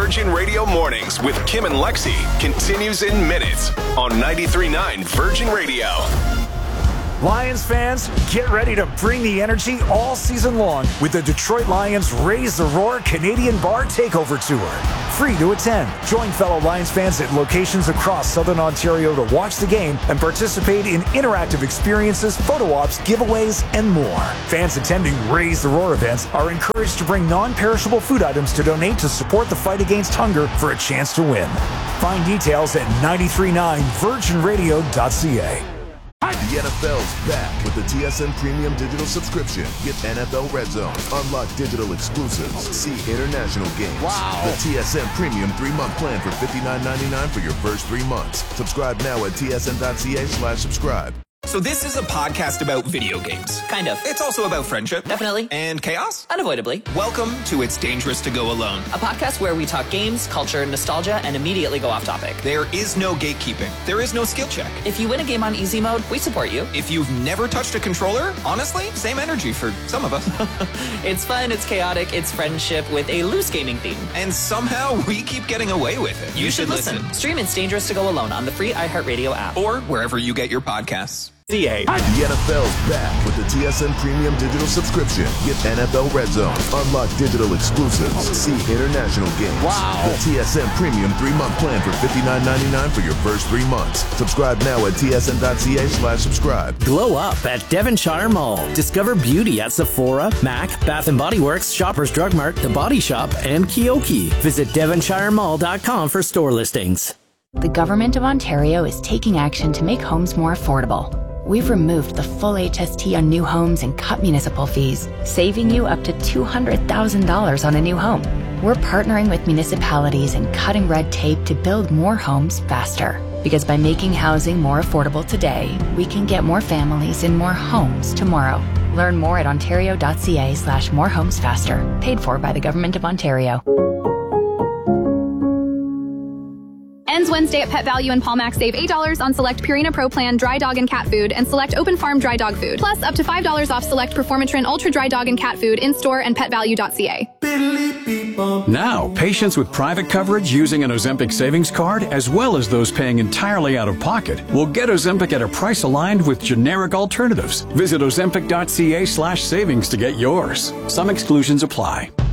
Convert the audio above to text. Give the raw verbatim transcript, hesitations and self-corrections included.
Virgin Radio Mornings with Kim and Lexi continues in minutes on ninety-three point nine Virgin Radio. Lions fans, get ready to bring the energy all season long with the Detroit Lions Raise the Roar Canadian Bar Takeover Tour. Free to attend. Join fellow Lions fans at locations across Southern Ontario to watch the game and participate in interactive experiences, photo ops, giveaways, and more. Fans attending Raise the Roar events are encouraged to bring non-perishable food items to donate to support the fight against hunger for a chance to win. Find details at ninety-three point nine virgin radio dot c a. The N F L's back with the T S N Premium Digital Subscription. Get N F L Red Zone, unlock digital exclusives, see international games. Wow. The T S N Premium three-month plan for fifty-nine ninety-nine for your first three months. Subscribe now at t s n dot c a slash subscribe. So this is a podcast about video games. Kind of. It's also about friendship. Definitely. And chaos. Unavoidably. Welcome to It's Dangerous to Go Alone. A podcast where we talk games, culture, nostalgia, and immediately go off topic. There is no gatekeeping. There is no skill check. If you win a game on easy mode, we support you. If you've never touched a controller, honestly, same energy for some of us. It's fun, it's chaotic, it's friendship with a loose gaming theme. And somehow we keep getting away with it. You, you should, should listen. listen. Stream It's Dangerous to Go Alone on the free iHeartRadio app. Or wherever you get your podcasts. The N F L's back with the T S N Premium Digital Subscription. Get N F L Red Zone, unlock digital exclusives, see international games. Wow. The T S N Premium three-month plan for fifty-nine ninety-nine for your first three months. Subscribe now at t s n dot c a slash subscribe. Glow up at Devonshire Mall. Discover beauty at Sephora, Mac, Bath and Body Works, Shoppers Drug Mart, The Body Shop, and Kioki. Visit devonshire mall dot com for store listings. The Government of Ontario is taking action to make homes more affordable. We've removed the full H S T on new homes and cut municipal fees, saving you up to two hundred thousand dollars on a new home. We're partnering with municipalities and cutting red tape to build more homes faster. Because by making housing more affordable today, we can get more families in more homes tomorrow. Learn more at ontario dot c a slash more homes faster. Paid for by the Government of Ontario. Ends Wednesday at Pet Value and Palmax. Save eight dollars on select Purina Pro Plan dry dog and cat food and select Open Farm dry dog food. Plus up to five dollars off select Performatrin Ultra dry dog and cat food in store and pet value dot c a. Now, patients with private coverage using an Ozempic savings card, as well as those paying entirely out of pocket, will get Ozempic at a price aligned with generic alternatives. Visit ozempic dot c a slash savings to get yours. Some exclusions apply.